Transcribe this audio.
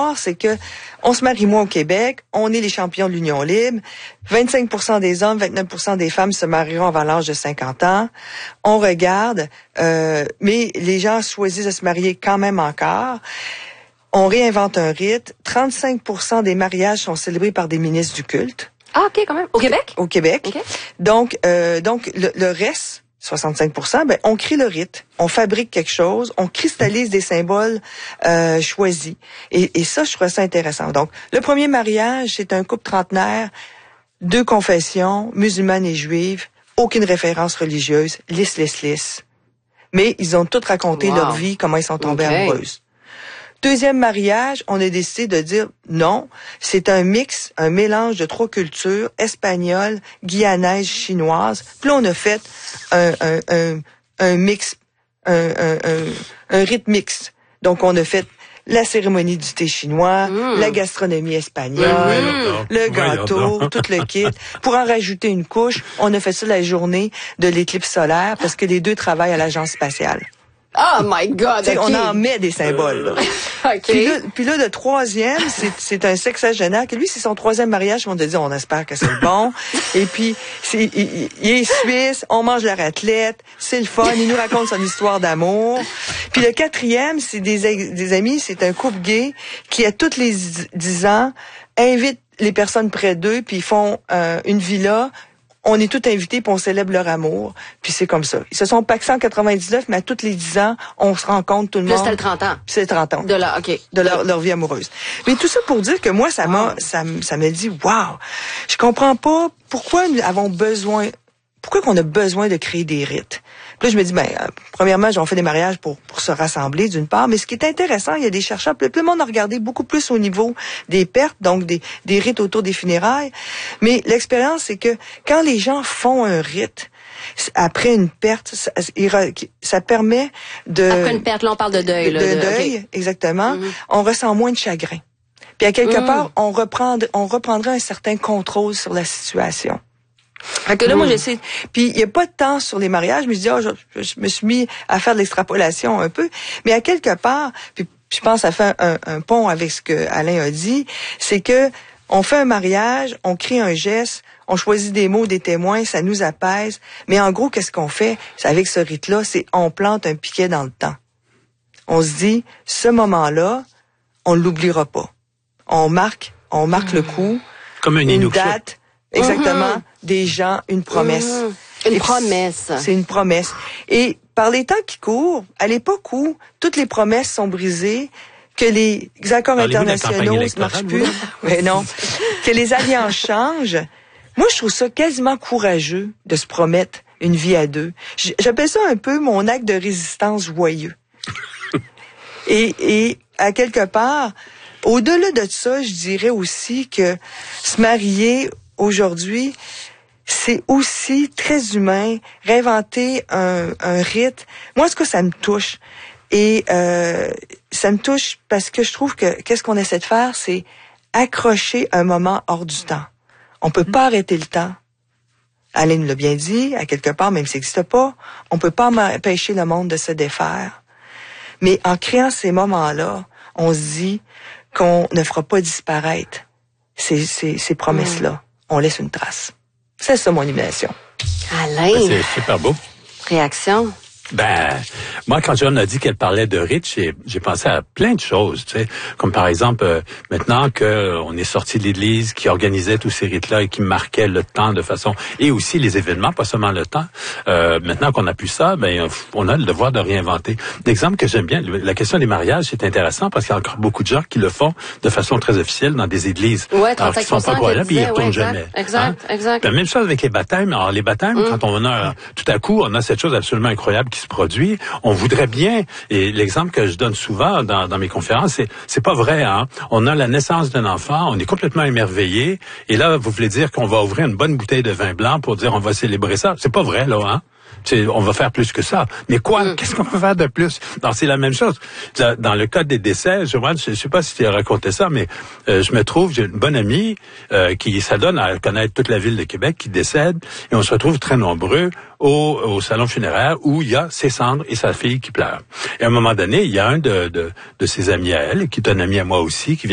voir, c'est que on se marie moins au Québec, on est les champions de l'union libre, 25% des hommes, 29% des femmes se marieront avant l'âge de 50 ans. On regarde, mais les gens choisissent de se marier quand même encore. On réinvente un rite. 35% des mariages sont célébrés par des ministres du culte. Ah, OK, quand même. Au Québec? Au Québec. Okay. Donc le reste, 65%, ben, on crée le rite. On fabrique quelque chose. On cristallise des symboles choisis. Et ça, je trouve ça intéressant. Donc, le premier mariage, c'est un couple trentenaire, 2 confessions, musulmane et juive, aucune référence religieuse, lisse. Mais ils ont tous raconté leur vie, comment ils sont tombés amoureuses. Deuxième mariage, on a décidé de dire non, c'est un mix, un mélange de 3 cultures, espagnole, guyanaise, chinoise. Puis là, on a fait un mix, un rite mixte. Donc, on a fait la cérémonie du thé chinois, la gastronomie espagnole, le gâteau, tout le kit. Pour en rajouter une couche, on a fait ça la journée de l'éclipse solaire parce que les 2 travaillent à l'agence spatiale. Oh my God! Okay. On en met des symboles. Là. Okay. Puis là, le troisième, c'est un sexagénaire que lui, c'est son 3e mariage. On a dit, on espère que c'est le bon. Et puis, il est suisse, on mange la raclette, c'est le fun. Il nous raconte son histoire d'amour. Puis le 4e, c'est des amis, c'est un couple gay qui, à tous les 10 ans, invite les personnes près d'eux, puis ils font une villa. On est tous invités puis on célèbre leur amour. Puis c'est comme ça. Ils se sont paxés en 99, mais à tous les 10 ans, on se rencontre tout le monde. Là, c'était le 30 ans. Puis c'est 30 ans. De leur vie amoureuse. Mais tout ça pour dire que moi, ça m'a dit, wow, je comprends pas pourquoi qu'on a besoin de créer des rites. Puis là, je me dis, premièrement, on fait des mariages pour se rassembler, d'une part. Mais ce qui est intéressant, il y a des chercheurs, tout le monde a regardé beaucoup plus au niveau des pertes, donc des rites autour des funérailles. Mais l'expérience, c'est que quand les gens font un rite, après une perte, ça permet de... Après une perte, là, on parle de deuil. De deuil, exactement. On ressent moins de chagrin. Puis à quelque part, on reprendra un certain contrôle sur la situation. Fait que là, moi, j'essaie. Puis il y a pas de temps sur les mariages, mais je dis, je me suis mis à faire de l'extrapolation un peu. Mais à quelque part, puis je pense que ça fait un pont avec ce que Alain a dit, c'est que on fait un mariage, on crée un geste, on choisit des mots, des témoins, ça nous apaise. Mais en gros, qu'est-ce qu'on fait avec ce rite-là? C'est on plante un piquet dans le temps. On se dit, ce moment-là, on l'oubliera pas. On marque le coup. Comme une date. Exactement. Des gens, une promesse. Une promesse. C'est une promesse. Et par les temps qui courent, à l'époque où toutes les promesses sont brisées, que les accords internationaux ne marchent plus, mais non, que les alliances changent, moi, je trouve ça quasiment courageux de se promettre une vie à 2. J'appelle ça un peu mon acte de résistance joyeux. Et à quelque part, au-delà de ça, je dirais aussi que se marier aujourd'hui, c'est aussi très humain, réinventer un rite. Moi, en tout cas, ça me touche. Et ça me touche parce que je trouve que qu'est-ce qu'on essaie de faire, c'est accrocher un moment hors du temps. On peut pas arrêter le temps. Alain nous l'a bien dit, à quelque part, même s'il n'existe pas, on peut pas empêcher le monde de se défaire. Mais en créant ces moments-là, on se dit qu'on ne fera pas disparaître ces promesses-là. On laisse une trace. C'est ça mon imagination. Alain. C'est super beau. Réaction? Moi, quand John a dit qu'elle parlait de rite, j'ai pensé à plein de choses, tu sais, comme par exemple, maintenant que on est sorti de l'Église, qui organisait tous ces rites-là et qui marquait le temps de façon, et aussi les événements, pas seulement le temps. Maintenant qu'on a pu ça, on a le devoir de réinventer. L'exemple que j'aime bien, la question des mariages, c'est intéressant parce qu'il y a encore beaucoup de gens qui le font de façon très officielle dans des églises. Ouais, alors qu'ils sont pas croyants, puis ils retournent jamais. Exact. La même chose avec les baptêmes. Alors les baptêmes, quand on a tout à coup, on a cette chose absolument incroyable qui se produit. On voudrait bien, et l'exemple que je donne souvent dans mes conférences, c'est pas vrai, hein. On a la naissance d'un enfant, on est complètement émerveillé, et là, vous voulez dire qu'on va ouvrir une bonne bouteille de vin blanc pour dire on va célébrer ça. C'est pas vrai, là, hein. On va faire plus que ça. Mais quoi? Qu'est-ce qu'on peut faire de plus? Alors, c'est la même chose. Dans le cas des décès, je sais pas si tu as raconté ça, mais j'ai une bonne amie qui s'adonne à connaître toute la ville de Québec, qui décède, et on se retrouve très nombreux au salon funéraire où il y a ses cendres et sa fille qui pleurent. Et à un moment donné, il y a un de ses amis à elle, qui est un ami à moi aussi, qui vient